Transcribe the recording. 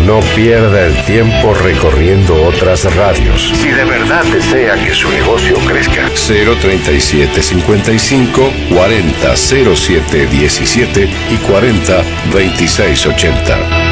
No pierda el tiempo recorriendo otras radios. Si de verdad desea que su negocio crezca. 037 55 40 07 17 y 40 26 80.